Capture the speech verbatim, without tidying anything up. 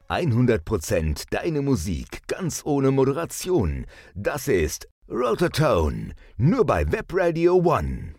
hundert Prozent deine Musik, ganz ohne Moderation. Das ist Rotortone, nur bei Webradio One.